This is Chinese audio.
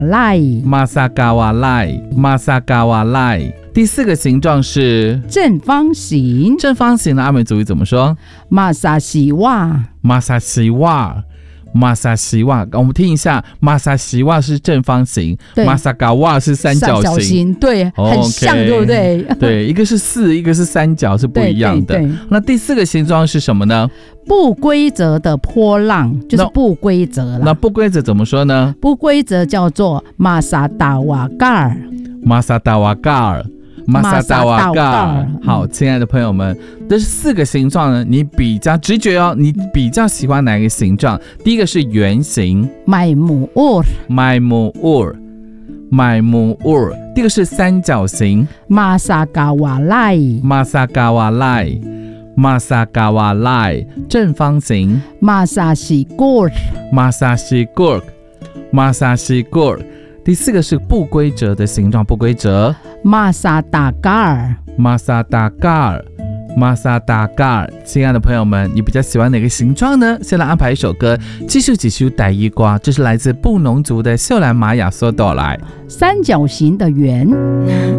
赖， 马萨嘎瓦赖，马萨嘎瓦赖。第四个形状是正方形， 正方形的阿美族语怎么说？ 马萨西瓦， 马萨西瓦，马萨西瓦。我们听一下，马萨西瓦是正方形，马萨嘎瓦是三角形， 对，很像，对不对？ 对，一个是四，一个是三角，是不一样的。 对， 那第四个形状是什么呢？ 不规则的波浪，就是不规则了。 那不规则怎么说呢？ 不规则叫做马萨达瓦嘎尔， 马萨达瓦嘎尔。马萨达瓦嘎尔。好，亲爱的朋友们，这四个形状呢，你比较直觉哦，你比较喜欢哪一个形状？第一个是圆形， 麦姆乌， 麦姆乌，麦姆乌。第二个是三角形， 马萨嘎瓦赖， 马萨嘎瓦赖，马萨嘎瓦赖。正方形， 马萨西果， 马萨西果，马萨西果。第四个是不规则的形状，不规则， 马萨达嘎尔， 马萨达嘎尔，马萨达嘎尔。亲爱的朋友们，你比较喜欢哪个形状呢？先来安排一首歌，继续几首台语歌，这是来自布农族的秀兰玛雅所带来三角形的圆。